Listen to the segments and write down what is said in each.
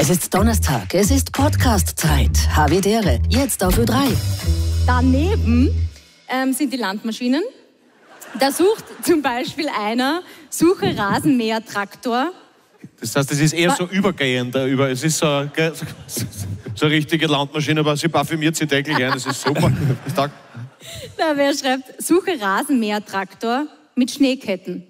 Es ist Donnerstag, es ist Podcast-Zeit. Havidere, jetzt auf Ö3. Daneben sind die Landmaschinen. Da sucht zum Beispiel einer, suche Rasenmäher-Traktor. Das heißt, es ist eher so übergehend. Es ist so eine richtige Landmaschine, aber sie parfümiert sich täglich ein. Das ist super. Na, wer schreibt, suche Rasenmäher-Traktor mit Schneeketten.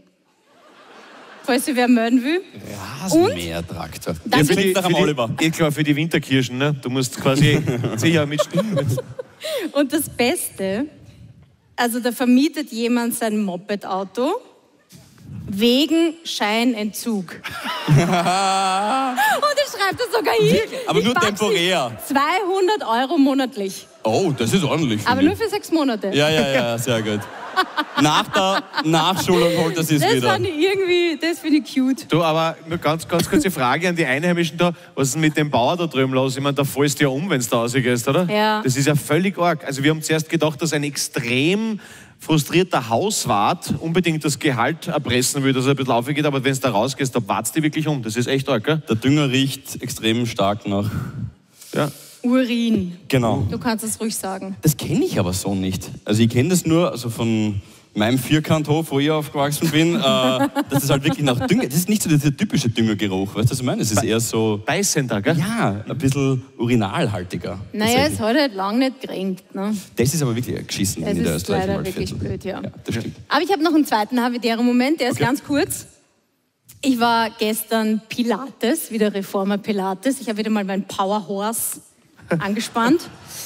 Falls sich wer melden will. Rasenmäher-Traktor. Dann Jetzt klingt nach dem Oliver. Klar, für die Winterkirschen. Ne? Du musst quasi sicher mit. Und das Beste, also da vermietet jemand sein Moped-Auto wegen Scheinentzug. Und das schreibt er sogar hin. Aber nur temporär. 200 € monatlich. Oh, das ist ordentlich. Aber nur für 6 Monate. Ja, sehr gut. Nach der Nachschulung holt das Das wieder. das finde ich cute. Du, aber nur ganz kurze Frage an die Einheimischen da. Was ist denn mit dem Bauer da drüben los? Ich meine, da fällst du ja um, wenn du da rausgehst, oder? Ja. Das ist ja völlig arg. Also wir haben zuerst gedacht, dass ein extrem frustrierter Hauswart unbedingt das Gehalt erpressen will, dass er ein bisschen aufgeht, aber wenn du da rausgehst, da wartest du wirklich um. Das ist echt arg, gell? Der Dünger riecht extrem stark nach... Ja. Urin. Genau. Du kannst es ruhig sagen. Das kenne ich aber so nicht. Also ich kenne das nur von meinem Vierkanthof, wo ich aufgewachsen bin, dass es halt wirklich nach Dünger... Das ist nicht so dieser typische Düngergeruch, weißt du, was ich meine? Es ist eher so... Beißender, gell? Ja, ein bisschen urinalhaltiger. Naja, es hat halt lange nicht gekränkt. Ne? Das ist aber wirklich geschissen Das in der ist leider Österreich. wirklich blöd, ja. Das stimmt. Aber ich habe noch einen zweiten habitären Moment, der ist ganz kurz. Ich war gestern Pilates, wieder Reformer Pilates. Ich habe wieder mal meinen Powerhorse angespannt.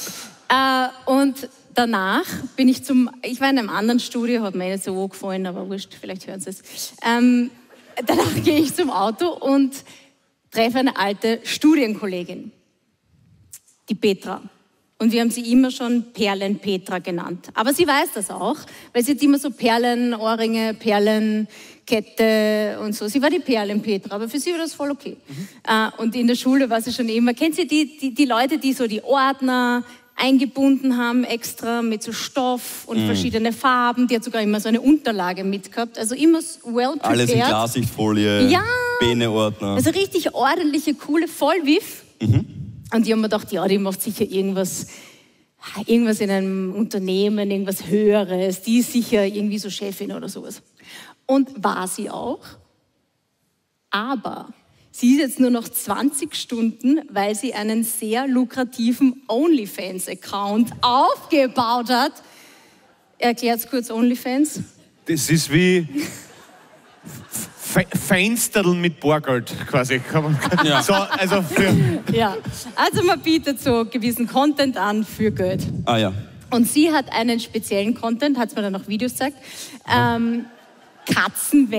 Und danach bin ich ich war in einem anderen Studio, hat mir nicht so gefallen, aber wurscht, vielleicht hören Sie es. Danach gehe ich zum Auto und treffe eine alte Studienkollegin, die Petra. Und wir haben sie immer schon Perlen-Petra genannt. Aber sie weiß das auch, weil sie hat immer so Perlenohrringe, Perlenkette und so. Sie war die Perlen-Petra, aber für sie war das voll okay. Und in der Schule war sie schon immer, kennt ihr die Leute, die so die Ordner eingebunden haben extra mit so Stoff und verschiedene Farben. Die hat sogar immer so eine Unterlage mitgehabt. Also immer well prepared. Alles in Klarsichtfolie, ja, Bene-Ordner. also richtig ordentliche, coole Vollwiff. Und die haben mir gedacht, ja, die macht sicher irgendwas in einem Unternehmen, irgendwas Höheres. Die ist sicher irgendwie so Chefin oder sowas. Und war sie auch. Aber sie ist jetzt nur noch 20 Stunden, weil sie einen sehr lukrativen OnlyFans-Account aufgebaut hat. Erklärt's kurz OnlyFans. Das ist wie Feinsterl mit Bargeld quasi. Ja. So, also Ja, also man bietet so gewissen Content an für Geld. Ah ja. Und sie hat einen speziellen Content, hat mir dann noch Videos gezeigt. Katzen